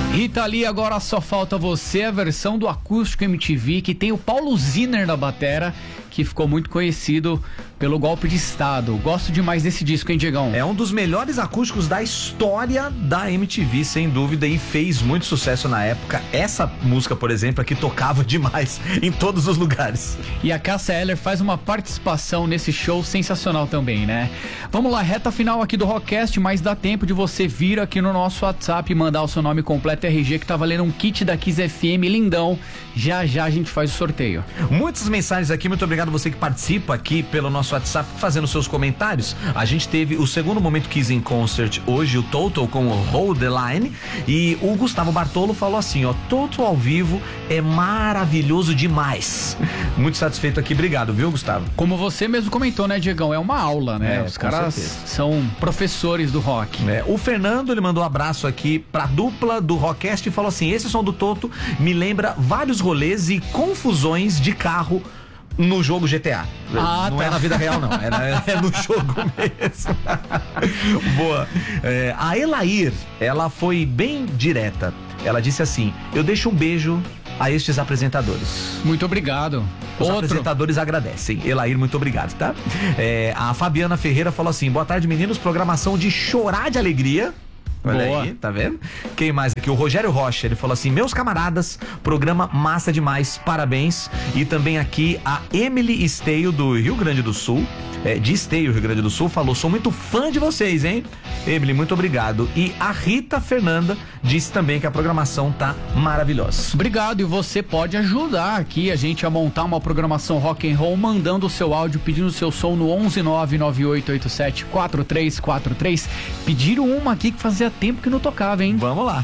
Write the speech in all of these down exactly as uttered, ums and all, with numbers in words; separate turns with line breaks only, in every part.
Rita Lee, agora só falta você, a versão do acústico M T V, que tem o Paulo Zinner na batera, que ficou muito conhecido pelo Golpe de Estado. Gosto demais desse disco, hein, Diegão?
É um dos melhores acústicos da história da M T V, sem dúvida, e fez muito sucesso na época. Essa música, por exemplo, aqui tocava demais em todos os lugares.
E a Cássia Eller faz uma participação nesse show sensacional também, né? Vamos lá, reta final aqui do Rockcast, mas dá tempo de você vir aqui no nosso WhatsApp e mandar o seu nome completo R G, que tá valendo um kit da Kiss F M lindão. Já já a gente faz o sorteio.
Muitas mensagens aqui, muito obrigado você que participa aqui pelo nosso WhatsApp, fazendo seus comentários. A gente teve o segundo momento Kiss in Concert hoje, o Toto com o Hold the Line, e o Gustavo Bartolo falou assim, ó, Toto ao vivo é maravilhoso demais. Muito satisfeito aqui, obrigado, viu, Gustavo?
Como você mesmo comentou, né, Diegão, é uma aula, né?
É,
Os
com
caras
certeza.
são professores do rock.
É, o Fernando, ele mandou um abraço aqui pra dupla do Rockcast e falou assim, esse som do Toto me lembra vários rolês e confusões de carro no jogo G T A.
Ah,
não
tá.
é na vida real, não. É, na, é no jogo mesmo. Boa. É, a Elair, ela foi bem direta. Ela disse assim, eu deixo um beijo a estes apresentadores.
Muito obrigado.
Os
Outro.
apresentadores agradecem. Elair, muito obrigado, tá? É, a Fabiana Ferreira falou assim, boa tarde, meninos, programação de chorar de alegria. Olha
Boa.
aí, tá vendo? Quem mais aqui? O Rogério Rocha, ele falou assim, meus camaradas, programa massa demais, parabéns. E também aqui a Emily Esteio, do Rio Grande do Sul, é, de Esteio, Rio Grande do Sul, falou, sou muito fã de vocês, hein? Emily, muito obrigado. E a Rita Fernanda disse também que a programação tá maravilhosa.
Obrigado, e você pode ajudar aqui a gente a montar uma programação rock and roll mandando o seu áudio, pedindo o seu som no onze nove nove oito oito sete quatro três quatro três. Pediram uma aqui que fazia tempo que não tocava, hein?
Vamos lá.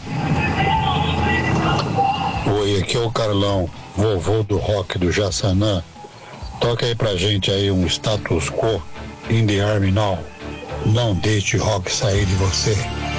Oi, aqui é o Carlão, vovô do rock do Jaçanã. Toca aí pra gente aí um status quo in the army now. Não deixe o rock sair de você.